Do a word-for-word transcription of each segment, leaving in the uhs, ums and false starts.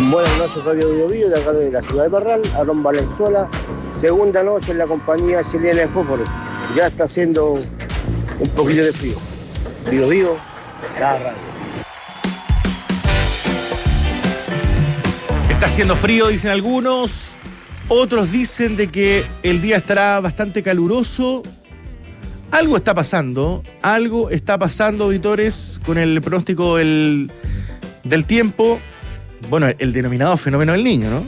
Buenas noches, Radio Bio Bio, de acá de la ciudad de Parral, Aarón Valenzuela. Segunda noche en la compañía chilena de fósforo. Ya está haciendo un poquito de frío. Bio Bio, la radio. Está haciendo frío, dicen algunos. Otros dicen de que el día estará bastante caluroso. Algo está pasando, algo está pasando, auditores, con el pronóstico del, del tiempo. Bueno, el denominado fenómeno del niño, ¿no?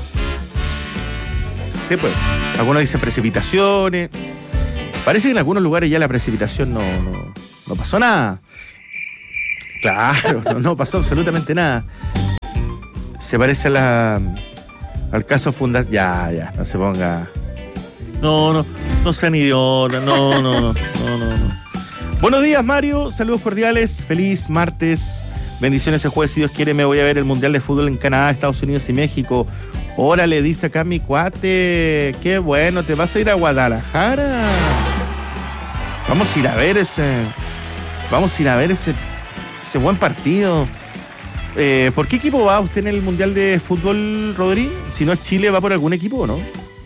Sí, pues. Algunos dicen precipitaciones. Parece que en algunos lugares ya la precipitación no, no, no pasó nada. Claro, no, no pasó absolutamente nada. Se parece a la, al caso Fundación. Ya, ya, no se ponga. No, no, no sean idiotas. No, no, no, no, no, no. Buenos días, Mario. Saludos cordiales. Feliz martes. Bendiciones el jueves, si Dios quiere, me voy a ver el Mundial de Fútbol en Canadá, Estados Unidos y México. Órale, dice acá mi cuate. Qué bueno, ¿te vas a ir a Guadalajara? Vamos a ir a ver ese... Vamos a ir a ver ese, ese buen partido. Eh, ¿Por qué equipo va usted en el Mundial de Fútbol, Rodri? Si no es Chile, ¿va por algún equipo o no?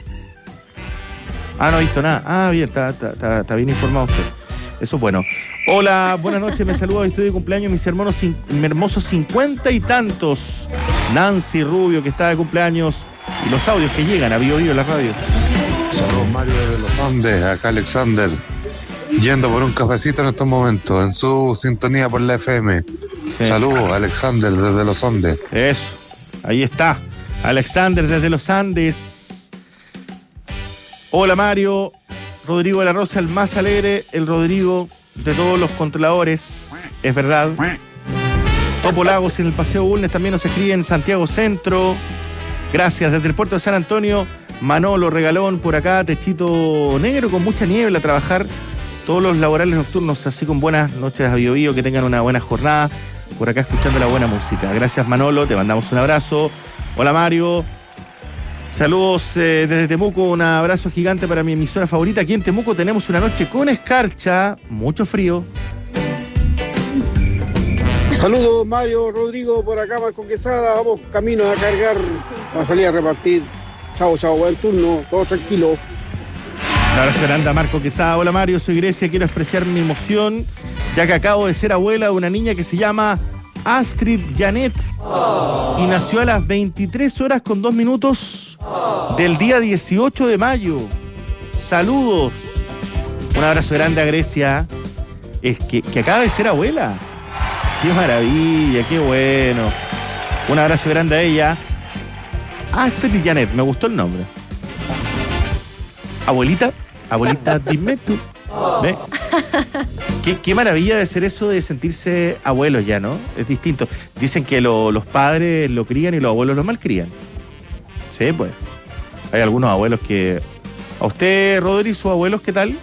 Ah, no he visto nada. Ah, bien, está, está, está, está bien informado usted. Eso es bueno. Hola, buenas noches, me saludo, estoy de cumpleaños, mis hermanos, mi hermosos cincuenta y tantos. Nancy Rubio, que está de cumpleaños, y los audios que llegan a Bio Bio, la radio. Saludos, Mario desde los Andes, acá Alexander, yendo por un cafecito en estos momentos, en su sintonía por la F M. Sí. Saludos, Alexander desde los Andes. Eso, ahí está, Alexander desde los Andes. Hola, Mario. Rodrigo de la Rosa, el más alegre, el Rodrigo de todos los controladores, es verdad. Topo Lagos en el Paseo Bulnes también nos escribe en Santiago Centro. Gracias, desde el puerto de San Antonio, Manolo Regalón por acá, techito negro con mucha niebla a trabajar todos los laborales nocturnos, así con buenas noches a Bio Bio, que tengan una buena jornada, por acá escuchando la buena música. Gracias, Manolo, te mandamos un abrazo. Hola, Mario. Saludos eh, desde Temuco, un abrazo gigante para mi emisora favorita. Aquí en Temuco tenemos una noche con escarcha, mucho frío. Saludos, Mario, Rodrigo, por acá, Marco Quesada. Vamos camino a cargar, a salir a repartir. Chao, chao, buen turno, todo tranquilo. Un abrazo grande a Marco Quesada. Hola, Mario, soy Grecia, quiero expresar mi emoción, ya que acabo de ser abuela de una niña que se llama Astrid Janet, oh. y nació a las veintitrés horas con dos minutos del día dieciocho de mayo. Saludos. Un abrazo grande a Grecia, es que, que acaba de ser abuela. Qué maravilla, qué bueno. Un abrazo grande a ella. Astrid Janet, me gustó el nombre. Abuelita, abuelita, dime tú. ¿Ve? Qué, qué maravilla de ser eso de sentirse abuelos ya, ¿no? Es distinto. Dicen que lo, los padres lo crían y los abuelos lo malcrían. Sí, pues. Hay algunos abuelos que... ¿A usted, Rodri, sus abuelos qué tal?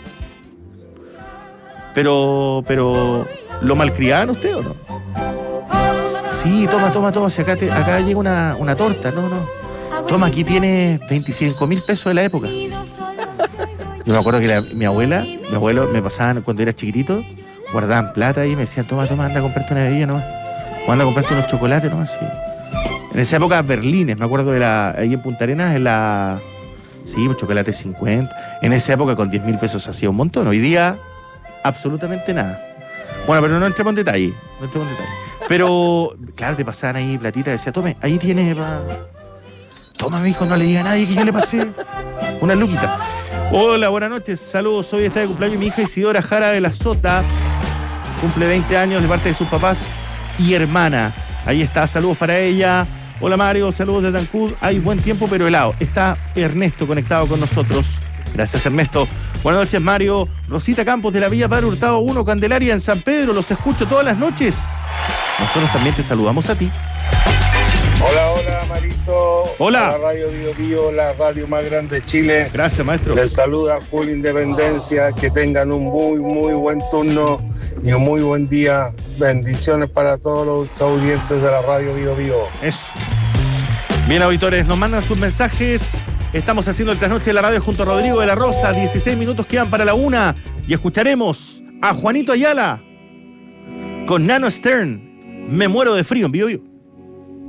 Pero, pero... ¿Lo malcriaban usted o no? Sí, toma, toma, toma. Si acá, te, acá llega una, una torta. No, no. Toma, aquí tienes veinticinco mil pesos de la época. Yo me acuerdo que la, mi abuela, mi abuelo me pasaban cuando era chiquitito, guardaban plata y me decían, toma, toma, anda a comprarte una bebida nomás. O anda a comprarte unos chocolates nomás. Sí. En esa época, berlines, me acuerdo de la, ahí en Punta Arenas, en la... Sí, un chocolate cincuenta. En esa época con diez mil pesos hacía un montón. Hoy día, absolutamente nada. Bueno, pero no entremos en detalle. No entremos en detalle. Pero, claro, te pasaban ahí platita, decía, tome, ahí tiene pa... Toma, mijo, no le diga a nadie que yo le pasé una luquita. Hola, buenas noches, saludos, hoy está de cumpleaños mi hija Isidora Jara de la Sota, cumple veinte años de parte de sus papás y hermana, ahí está, saludos para ella. Hola, Mario, saludos desde Ancud, hay buen tiempo pero helado, está Ernesto conectado con nosotros, gracias Ernesto. Buenas noches, Mario, Rosita Campos de la Villa Padre Hurtado uno, Candelaria en San Pedro, los escucho todas las noches, nosotros también te saludamos a ti. Hola, hola, Marito. Hola. La radio Bio Bio, la radio más grande de Chile. Gracias, maestro. Les saluda Full Independencia. Que tengan un muy, muy buen turno y un muy buen día. Bendiciones para todos los audientes de la radio Bio Bio. Eso. Bien, auditores, nos mandan sus mensajes. Estamos haciendo el trasnoche de la radio junto a Rodrigo de la Rosa. dieciséis minutos quedan para la una. Y escucharemos a Juanito Ayala con Nano Stern. Me muero de frío en Bio Bio.